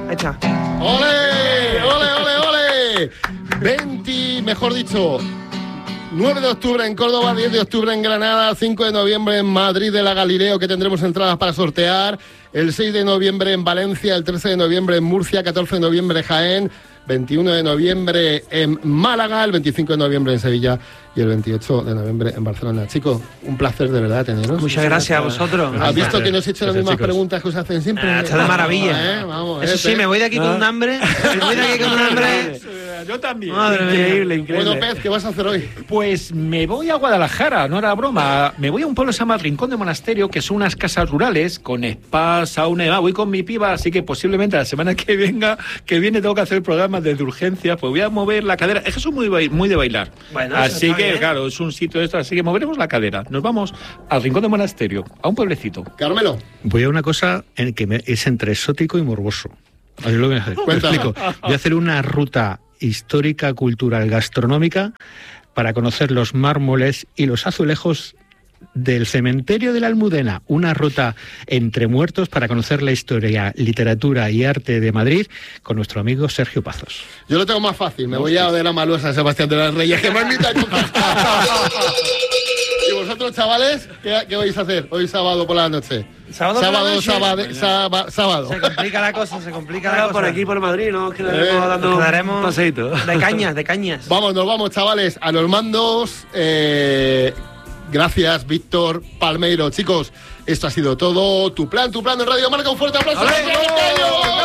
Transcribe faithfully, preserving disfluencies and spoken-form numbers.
Hecha. ¡Ole! ¡Ole, ole, ole! veinte, mejor dicho, nueve de octubre en Córdoba, diez de octubre en Granada, cinco de noviembre en Madrid de la Galileo, que tendremos entradas para sortear, el seis de noviembre en Valencia, el trece de noviembre en Murcia, catorce de noviembre en Jaén, veintiuno de noviembre en Málaga, el veinticinco de noviembre en Sevilla y el veintiocho de noviembre en Barcelona. Chicos, un placer de verdad teneros. Muchas gracias a vosotros. ¿Has visto que nos he hecho las Gracias, mismas chicos. preguntas que os hacen siempre? Ah, está de maravilla. ¿Eh? Vamos, Eso este. sí, me voy de aquí con un hambre. Me voy de aquí con un hambre. Yo también. Madre mía. Increíble, increíble. Bueno, Pez, ¿qué vas a hacer hoy? Pues me voy a Guadalajara, no era broma. Me voy a un pueblo que se llama el Rincón de Monasterio, que son unas casas rurales con spa, sauna y demás. Voy con mi piba, así que posiblemente la semana que venga, que viene tengo que hacer programas desde urgencia, pues voy a mover la cadera. Es que soy muy, ba- muy de bailar. Bueno, eso así está que, bien. claro, es un sitio de esto, así que moveremos la cadera. Nos vamos al Rincón de Monasterio, a un pueblecito. Carmelo. Voy a una cosa en que me- es entre exótico y morboso. A ver lo que me hace. Lo Cuéntame. explico. Voy a hacer una ruta histórica, cultural, gastronómica para conocer los mármoles y los azulejos del cementerio de la Almudena, una ruta entre muertos para conocer la historia, literatura y arte de Madrid con nuestro amigo Sergio Pazos. Yo lo tengo más fácil, me voy a ver a Malú a San Sebastián de las Reyes, que me invita a ¿Y vosotros, chavales, qué, qué vais a hacer hoy sábado por la noche? ¿Sábado por la sábado, noche? sábado, sábado, sábado. Se complica la cosa, se complica la Ahora cosa. por aquí, por Madrid, ¿no? Quedaremos Eh, dando Nos quedaremos un paseíto. de cañas, de cañas. Vamos, nos vamos, chavales, a los mandos. Eh, gracias, Víctor Palmeiro. Chicos, esto ha sido todo. Tu plan, tu plan de Radio Marca. Un fuerte aplauso. ¡Ole! ¡Para Víctor Palmeiro!